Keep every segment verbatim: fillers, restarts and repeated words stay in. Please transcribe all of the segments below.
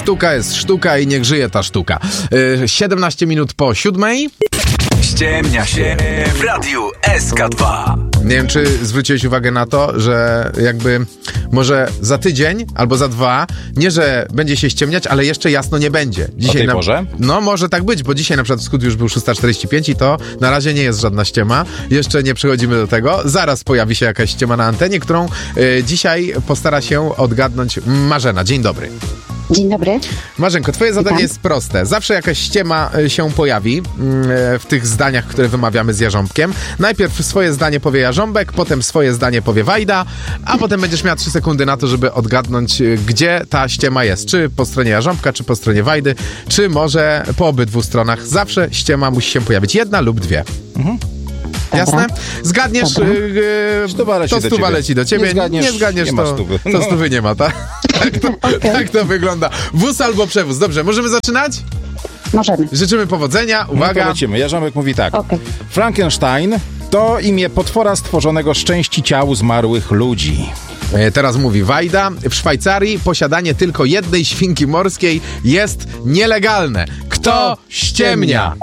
Sztuka jest sztuka i niech żyje ta sztuka. Yy, siedemnaście minut po siódmej. Ściemnia się w Radiu S K dwa. Nie wiem, czy zwróciłeś uwagę na to, że jakby może za tydzień albo za dwa, nie, że będzie się ściemniać, ale jeszcze jasno nie będzie. Dzisiaj o tej na... porze? No, może tak być, bo dzisiaj na przykład wschód już był szósta czterdzieści pięć i to na razie nie jest żadna ściema. Jeszcze nie przechodzimy do tego. Zaraz pojawi się jakaś ściema na antenie, którą y, dzisiaj postara się odgadnąć Marzena. Dzień dobry. Dzień dobry. Marzenko, twoje zadanie Witam. jest proste. Zawsze jakaś ściema y, się pojawi y, w tych zdaniach, które wymawiamy z Jarząbkiem. Najpierw swoje zdanie powie Jarząbek, potem swoje zdanie powie Wajda, a potem będziesz miała trzy sekundy na to, żeby odgadnąć, y, gdzie ta ściema jest. Czy po stronie Jarząbka, czy po stronie Wajdy, czy może po obydwu stronach. Zawsze ściema musi się pojawić. Jedna lub dwie. Mhm. Jasne? Zgadniesz, Dobra. yy, Stuwa leci to do stuwa ciebie. leci do ciebie. Nie zgadniesz, nie zgadniesz nie ma to, stówy. to No. stówy nie ma, tak? Tak to, Okay. tak to wygląda. Wóz albo przewóz. Dobrze, możemy zaczynać? Możemy. Życzymy powodzenia. No to Uwaga. lecimy. Jarząbek mówi tak. Okej. Frankenstein to imię potwora stworzonego z części ciał zmarłych ludzi. E, Teraz mówi Wajda. W Szwajcarii posiadanie tylko jednej świnki morskiej jest nielegalne. Kto ściemnia?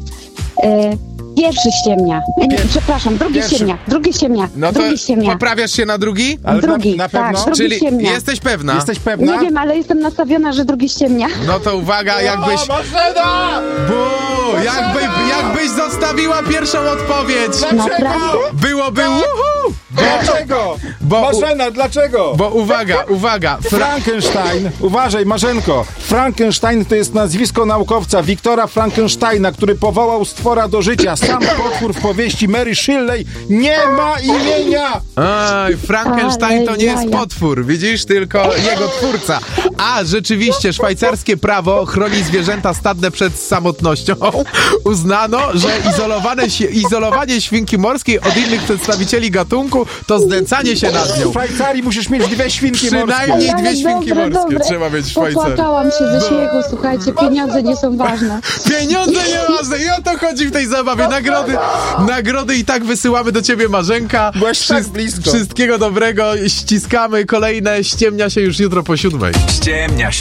E, pierwszy ściemnia. E, nie, przepraszam, drugi Pierwszy. ściemnia. Drugi ściemnia. No to drugi ściemnia. poprawiasz się na drugi? Ale Drugi, na, na tak, pewno? drugi. Czyli ściemnia. jesteś pewna? Jesteś pewna? Nie wiem, ale jestem nastawiona, że drugi ściemnia. No to uwaga, jakbyś... Marzena! Bu, jakby, jakbyś zostawiła pierwszą odpowiedź. Naprawdę? Byłoby uhu, Dlaczego? Bo- Marzena, dlaczego? bo uwaga, uwaga. Fra- Frankenstein, uważaj Marzenko, Frankenstein to jest nazwisko naukowca Wiktora Frankensteina, który powołał stwora do życia. Sam potwór w powieści Mary Shelley nie ma imienia! Aj, Frankenstein to nie jest Ale jaja. potwór, widzisz, tylko jego twórca. A rzeczywiście szwajcarskie prawo chroni zwierzęta stadne przed samotnością. Uznano, że izolowane, si- izolowanie świnki morskiej od innych przedstawicieli gatunku to znęcanie się nad W nią. Szwajcarii musisz mieć dwie świnki morskie. Przynajmniej Ale dwie świnki dobre, morskie dobre. trzeba mieć w Szwajcarii. Popłakałam się ze śmiechu, słuchajcie, pieniądze nie są ważne. Pieniądze nieważne i o to chodzi w tej zabawie. Nagrody, nagrody i tak wysyłamy do ciebie, Marzenka. Byłaś tak blisko. Wszystkiego dobrego, ściskamy. Kolejne ściemnia się już jutro po siódmej. Ściemnia się